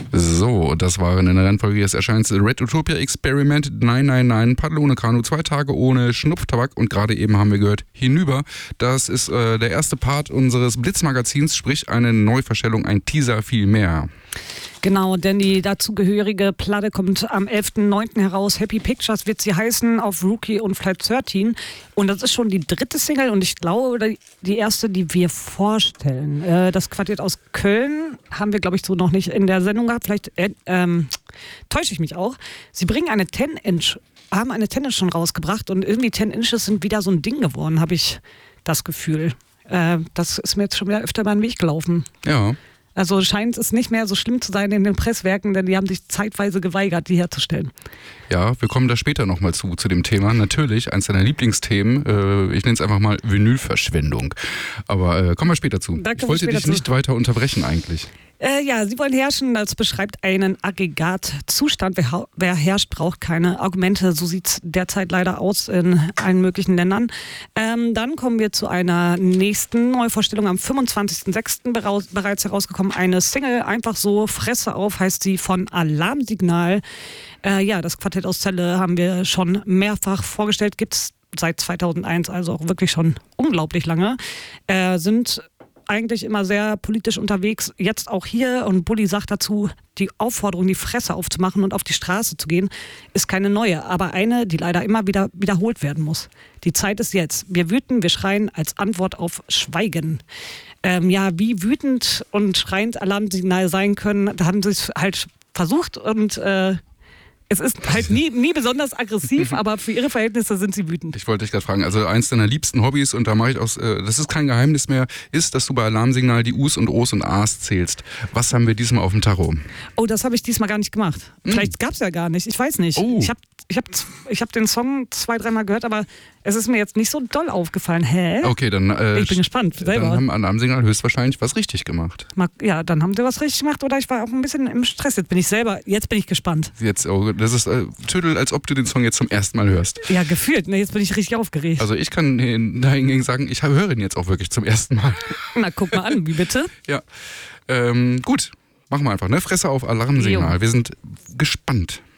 So, das waren in der Reihenfolge des Erscheins Red Utopia Experiment 999, Paddel ohne Kanu, 2 Tage ohne Schnupftabak und gerade eben haben wir gehört Hinüber. Das ist der erste Part unseres Blitzmagazins, sprich eine Neuverstellung, ein Teaser, viel mehr. Genau, denn die dazugehörige Platte kommt am 11.09. heraus. Happy Pictures wird sie heißen auf Rookie und Flight 13. Und das ist schon die 3. Single und ich glaube, die erste, die wir vorstellen. Das Quartett aus Köln haben wir, glaube ich, so noch nicht in der Sendung gehabt. Vielleicht täusche ich mich auch. Sie bringen eine 10-Inch, haben eine 10-Inch schon rausgebracht und irgendwie 10 Inches sind wieder so ein Ding geworden, habe ich das Gefühl. Das ist mir jetzt schon wieder öfter mal den Weg gelaufen. Ja. Also scheint es nicht mehr so schlimm zu sein in den Presswerken, denn die haben sich zeitweise geweigert, die herzustellen. Ja, wir kommen da später nochmal zu dem Thema. Natürlich, eins deiner Lieblingsthemen, ich nenne es einfach mal Vinylverschwendung. Aber kommen wir später zu. Ich wollte dich nicht weiter unterbrechen eigentlich. Ja, sie wollen herrschen, das beschreibt einen Aggregatzustand. Wer herrscht, braucht keine Argumente. So sieht es derzeit leider aus in allen möglichen Ländern. Dann kommen wir zu einer nächsten Neuvorstellung. Am 25.06. bereits herausgekommen. Eine Single, einfach so, Fresse auf, heißt sie, von Alarmsignal. Ja, das Quartett aus Celle haben wir schon mehrfach vorgestellt. Gibt es seit 2001, also auch wirklich schon unglaublich lange. Sind eigentlich immer sehr politisch unterwegs, jetzt auch hier, und Bulli sagt dazu, die Aufforderung, die Fresse aufzumachen und auf die Straße zu gehen, ist keine neue, aber eine, die leider immer wieder wiederholt werden muss. Die Zeit ist jetzt. Wir wüten, wir schreien als Antwort auf Schweigen. Ja, wie wütend und schreiend Alarmsignal sein können, da haben sie es halt versucht und es ist halt nie besonders aggressiv, aber für ihre Verhältnisse sind sie wütend. Ich wollte dich gerade fragen, also eins deiner liebsten Hobbys, und da mache ich auch, das ist kein Geheimnis mehr, ist, dass du bei Alarmsignal die U's und O's und A's zählst. Was haben wir diesmal auf dem Tacho? Oh, das habe ich diesmal gar nicht gemacht. Vielleicht gab es ja gar nicht, ich weiß nicht. Oh. Ich hab den Song 2-3 Mal gehört, aber es ist mir jetzt nicht so doll aufgefallen. Hä? Okay, dann ich bin gespannt selber. Dann haben Alarmsignal höchstwahrscheinlich was richtig gemacht. Ja, dann haben sie was richtig gemacht oder ich war auch ein bisschen im Stress. Jetzt bin ich gespannt. Das ist Tüdel, als ob du den Song jetzt zum ersten Mal hörst. Ja, gefühlt. Jetzt bin ich richtig aufgeregt. Also ich kann dahingegen sagen, ich höre ihn jetzt auch wirklich zum ersten Mal. Na, guck mal an, wie bitte? Ja, gut, machen wir einfach, ne? Fresse auf Alarmsignal. Wir sind gespannt.